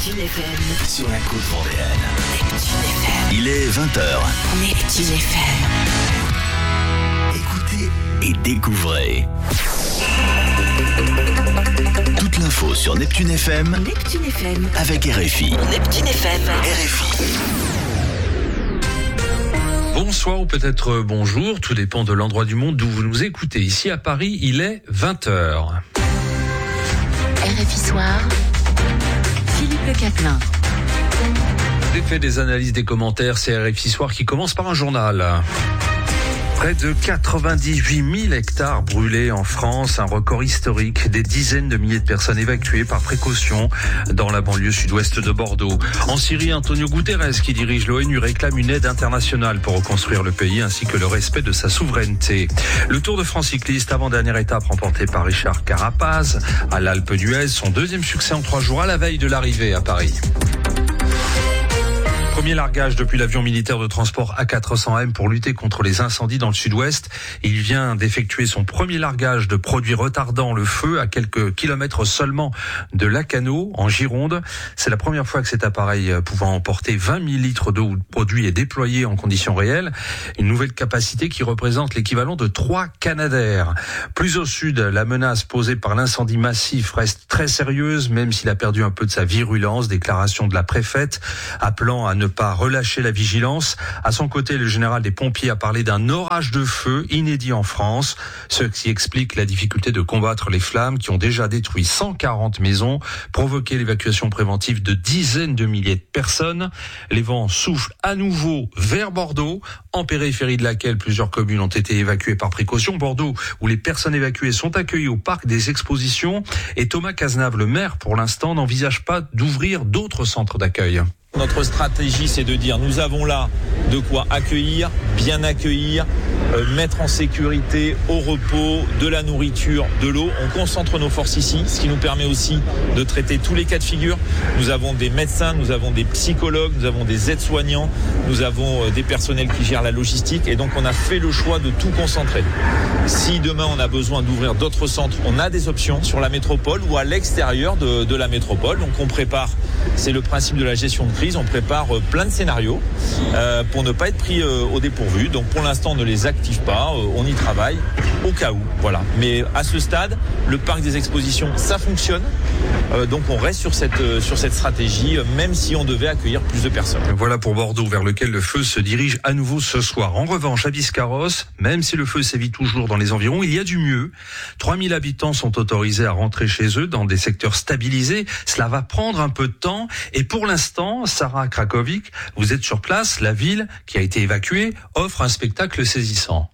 Neptune FM. Sur la côte vendéenne. Neptune FM. Il est 20h. Neptune FM. Écoutez et découvrez. Toute l'info sur Neptune FM. Neptune FM. Avec RFI. Neptune FM. RFI. Bonsoir ou peut-être bonjour, tout dépend de l'endroit du monde d'où vous nous écoutez. Ici à Paris, il est 20h. RFI Soir. Philippe Le Catelin. L'effet des analyses, des commentaires, c'est RFI Soir qui commence par un journal. Près de 98 000 hectares brûlés en France, un record historique, des dizaines de milliers de personnes évacuées par précaution dans la banlieue sud-ouest de Bordeaux. En Syrie, Antonio Guterres, qui dirige l'ONU, réclame une aide internationale pour reconstruire le pays ainsi que le respect de sa souveraineté. Le Tour de France cycliste, avant-dernière étape remportée par Richard Carapaz à l'Alpe d'Huez, son deuxième succès en 3 jours à la veille de l'arrivée à Paris. Premier largage depuis l'avion militaire de transport A400M pour lutter contre les incendies dans le sud-ouest. Il vient d'effectuer son premier largage de produits retardant le feu à quelques kilomètres seulement de Lacanau, en Gironde. C'est la première fois que cet appareil pouvant emporter 20 000 litres d'eau ou de produit est déployé en conditions réelles. Une nouvelle capacité qui représente l'équivalent de 3 Canadair. Plus au sud, la menace posée par l'incendie massif reste très sérieuse, même s'il a perdu un peu de sa virulence. Déclaration de la préfète appelant à ne pas relâcher la vigilance. À son côté, le général des pompiers a parlé d'un orage de feu inédit en France, ce qui explique la difficulté de combattre les flammes qui ont déjà détruit 140 maisons, provoqué l'évacuation préventive de dizaines de milliers de personnes. Les vents soufflent à nouveau vers Bordeaux, en périphérie de laquelle plusieurs communes ont été évacuées par précaution. Bordeaux, où les personnes évacuées sont accueillies au parc des expositions, et Thomas Cazenave, le maire, pour l'instant, n'envisage pas d'ouvrir d'autres centres d'accueil. Notre stratégie, c'est de dire nous avons là de quoi accueillir, bien accueillir, mettre en sécurité, au repos, de la nourriture, de l'eau. On concentre nos forces ici, ce qui nous permet aussi de traiter tous les cas de figure. Nous avons des médecins, nous avons des psychologues, nous avons des aides-soignants, nous avons des personnels qui gèrent la logistique et donc on a fait le choix de tout concentrer. Si demain on a besoin d'ouvrir d'autres centres, on a des options sur la métropole ou à l'extérieur de la métropole. Donc on prépare, c'est le principe de la gestion de crise, on prépare plein de scénarios pour ne pas être pris au dépourvu. Donc pour l'instant on ne les active pas, on y travaille au cas où. Voilà. Mais à ce stade, le parc des expositions, ça fonctionne. Donc on reste sur cette stratégie, même si on devait accueillir plus de personnes. Voilà pour Bordeaux, vers lequel le feu se dirige à nouveau ce soir. En revanche, à Biscarrosse, même si le feu sévit toujours dans les environs, il y a du mieux. 3000 habitants sont autorisés à rentrer chez eux dans des secteurs stabilisés. Cela va prendre un peu de temps. Et pour l'instant, Sarah Krakovic, vous êtes sur place. La ville, qui a été évacuée, offre un spectacle saisissant.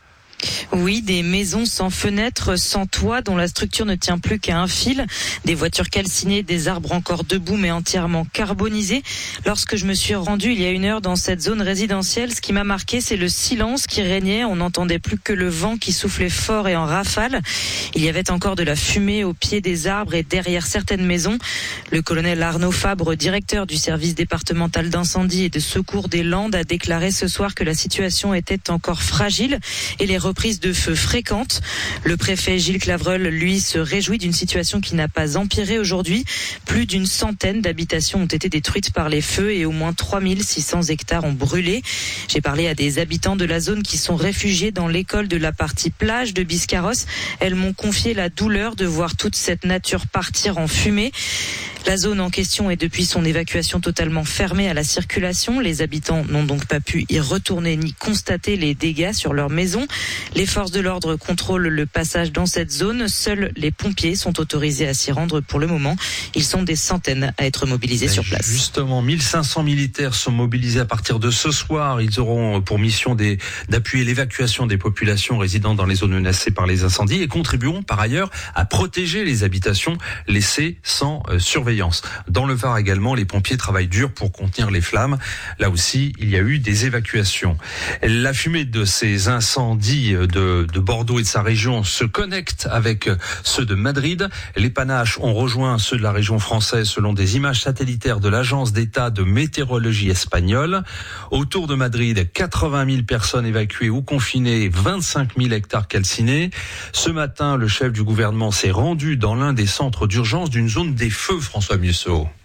Oui, des maisons sans fenêtres, sans toit, dont la structure ne tient plus qu'à un fil, des voitures calcinées, des arbres encore debout mais entièrement carbonisés. Lorsque je me suis rendue il y a 1 heure dans cette zone résidentielle, ce qui m'a marqué, c'est le silence qui régnait. On n'entendait plus que le vent qui soufflait fort et en rafale. Il y avait encore de la fumée au pied des arbres et derrière certaines maisons. Le colonel Arnaud Fabre, directeur du service départemental d'incendie et de secours des Landes, a déclaré ce soir que la situation était encore fragile et les reprises de feu fréquentes. Le préfet Gilles Clavreul, lui, se réjouit d'une situation qui n'a pas empiré aujourd'hui. Plus d'une centaine d'habitations ont été détruites par les feux et au moins 3600 hectares ont brûlé. J'ai parlé à des habitants de la zone qui sont réfugiés dans l'école de la partie plage de Biscarrosse. Elles m'ont confié la douleur de voir toute cette nature partir en fumée. La zone en question est depuis son évacuation totalement fermée à la circulation. Les habitants n'ont donc pas pu y retourner ni constater les dégâts sur leur maison. Les forces de l'ordre contrôlent le passage dans cette zone. Seuls les pompiers sont autorisés à s'y rendre pour le moment. Ils sont des centaines à être mobilisés sur place. Justement, 1500 militaires sont mobilisés à partir de ce soir. Ils auront pour mission d'appuyer l'évacuation des populations résidant dans les zones menacées par les incendies et contribueront par ailleurs à protéger les habitations laissées sans surveillance. Dans le Var également, les pompiers travaillent dur pour contenir les flammes. Là aussi, il y a eu des évacuations. La fumée de ces incendies de Bordeaux et de sa région se connecte avec ceux de Madrid. Les panaches ont rejoint ceux de la région française selon des images satellitaires de l'Agence d'État de météorologie espagnole. Autour de Madrid, 80 000 personnes évacuées ou confinées, 25 000 hectares calcinés. Ce matin, le chef du gouvernement s'est rendu dans l'un des centres d'urgence d'une zone des feux, François Musso.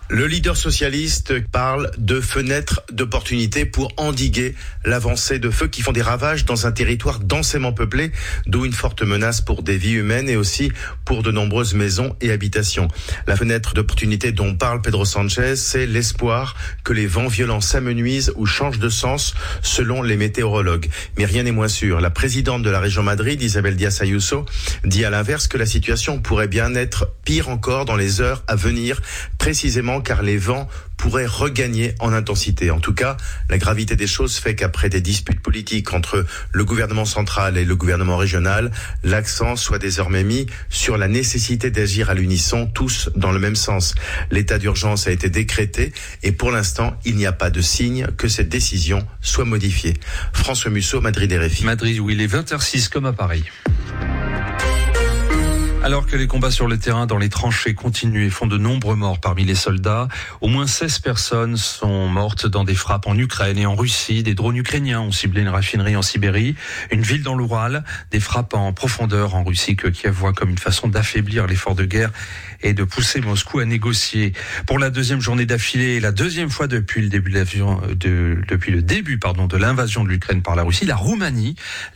Le leader socialiste parle de fenêtres d'opportunité pour endiguer l'avancée de feux qui font des ravages dans un territoire densément peuplé, d'où une forte menace pour des vies humaines et aussi pour de nombreuses maisons et habitations. La fenêtre d'opportunité dont parle Pedro Sanchez, c'est l'espoir que les vents violents s'amenuisent ou changent de sens selon les météorologues. Mais rien n'est moins sûr. La présidente de la région Madrid, Isabel Díaz Ayuso, dit à l'inverse que la situation pourrait bien être pire encore dans les heures à venir, précisément car les vents pourraient regagner en intensité. En tout cas, la gravité des choses fait qu'après des disputes politiques entre le gouvernement central et le gouvernement régional, l'accent soit désormais mis sur la nécessité d'agir à l'unisson, tous dans le même sens. L'état d'urgence a été décrété et pour l'instant, il n'y a pas de signe que cette décision soit modifiée. François Musso, Madrid RFI. Madrid, où il est 20h06 comme à Paris. Alors que les combats sur le terrain dans les tranchées continuent et font de nombreux morts parmi les soldats, au moins 16 personnes sont mortes dans des frappes en Ukraine et en Russie. Des drones ukrainiens ont ciblé une raffinerie en Sibérie, une ville dans l'Oural, des frappes en profondeur en Russie que Kiev voit comme une façon d'affaiblir l'effort de guerre et de pousser Moscou à négocier. Pour la deuxième journée d'affilée et la deuxième fois depuis le début de l'invasion de l'Ukraine par la Russie, la Roumanie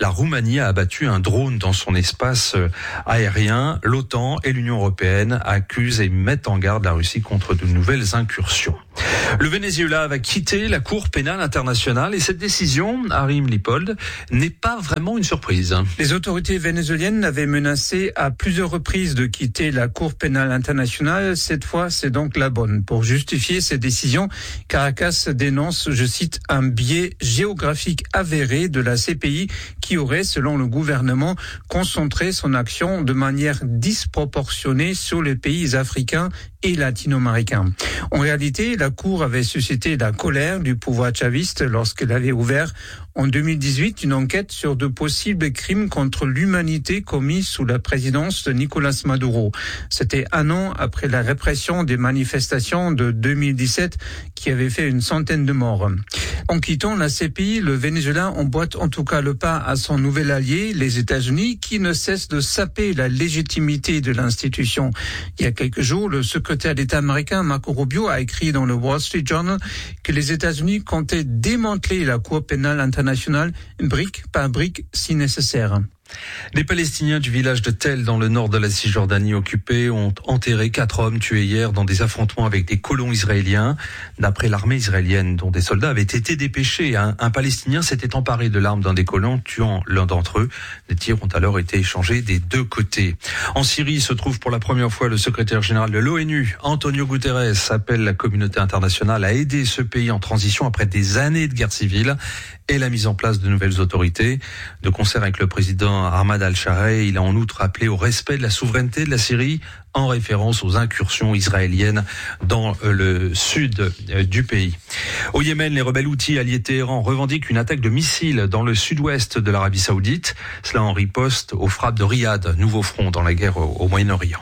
a abattu un drone dans son espace aérien. L'OTAN et l'Union européenne accusent et mettent en garde la Russie contre de nouvelles incursions. Le Venezuela va quitter la Cour pénale internationale et cette décision, Harim Lipold, n'est pas vraiment une surprise. Les autorités vénézuéliennes avaient menacé à plusieurs reprises de quitter la Cour pénale internationale. Cette fois, c'est donc la bonne. Pour justifier cette décision, Caracas dénonce, je cite, un biais géographique avéré de la CPI qui aurait, selon le gouvernement, concentré son action de manière disproportionnée sur les pays africains et latino-américains. En réalité, la Cour avait suscité la colère du pouvoir chaviste lorsqu'elle avait ouvert en 2018 une enquête sur de possibles crimes contre l'humanité commis sous la présidence de Nicolás Maduro. C'était un an après la répression des manifestations de 2017 qui avait fait une centaine de morts. En quittant la CPI, le Venezuela emboîte en tout cas le pas à son nouvel allié, les États-Unis, qui ne cessent de saper la légitimité de l'institution. Il y a quelques jours, le secrétaire d'État américain Marco Rubio a écrit dans le Wall Street Journal que les États-Unis comptaient démanteler la Cour pénale internationale brique par brique si nécessaire. Les Palestiniens du village de Tel, dans le nord de la Cisjordanie occupée, ont enterré 4 hommes tués hier dans des affrontements avec des colons israéliens. D'après l'armée israélienne, dont des soldats avaient été dépêchés, un Palestinien s'était emparé de l'arme d'un des colons, tuant l'un d'entre eux. Des tirs ont alors été échangés des deux côtés. En Syrie se trouve pour la première fois le secrétaire général de l'ONU, Antonio Guterres, appelle la communauté internationale à aider ce pays en transition après des années de guerre civile et la mise en place de nouvelles autorités. De concert avec le président Ahmad al-Shara, il a en outre appelé au respect de la souveraineté de la Syrie en référence aux incursions israéliennes dans le sud du pays. Au Yémen, les rebelles houthis alliés Téhéran revendiquent une attaque de missiles dans le sud-ouest de l'Arabie Saoudite. Cela en riposte aux frappes de Riyad, nouveau front dans la guerre au Moyen-Orient.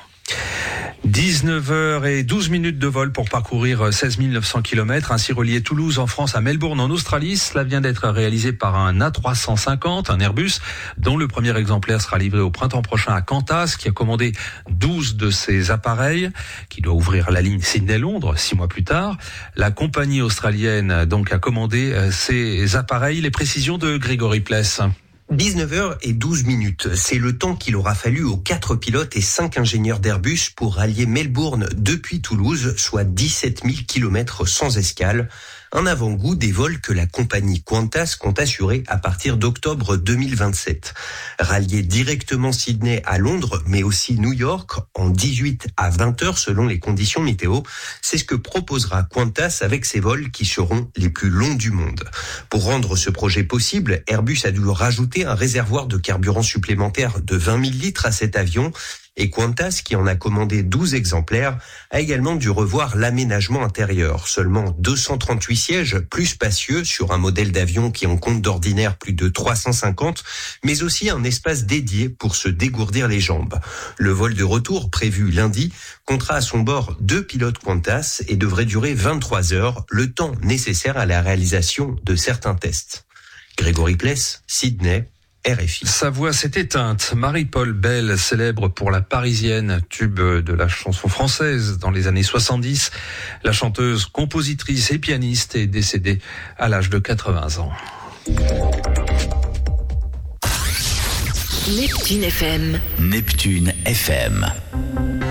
19h12 de vol pour parcourir 16 900 km, ainsi relier Toulouse en France à Melbourne en Australie. Cela vient d'être réalisé par un A350, un Airbus, dont le premier exemplaire sera livré au printemps prochain à Qantas, qui a commandé 12 de ces appareils, qui doit ouvrir la ligne Sydney-Londres 6 mois plus tard. La compagnie australienne donc a commandé ces appareils. Les précisions de Grégory Pless. 19h12, c'est le temps qu'il aura fallu aux 4 pilotes et 5 ingénieurs d'Airbus pour rallier Melbourne depuis Toulouse, soit 17 000 km sans escale. Un avant-goût des vols que la compagnie Qantas compte assurer à partir d'octobre 2027. Rallier directement Sydney à Londres, mais aussi New York, en 18 à 20 heures selon les conditions météo, c'est ce que proposera Qantas avec ses vols qui seront les plus longs du monde. Pour rendre ce projet possible, Airbus a dû rajouter un réservoir de carburant supplémentaire de 20 000 litres à cet avion. Et Qantas, qui en a commandé 12 exemplaires, a également dû revoir l'aménagement intérieur. Seulement 238 sièges, plus spacieux, sur un modèle d'avion qui en compte d'ordinaire plus de 350, mais aussi un espace dédié pour se dégourdir les jambes. Le vol de retour, prévu lundi, comptera à son bord 2 pilotes Qantas et devrait durer 23 heures, le temps nécessaire à la réalisation de certains tests. Grégory Pless, Sydney, RFI. Sa voix s'est éteinte. Marie-Paul Bell, célèbre pour La Parisienne, tube de la chanson française dans les années 70. La chanteuse, compositrice et pianiste est décédée à l'âge de 80 ans. Neptune FM. Neptune FM.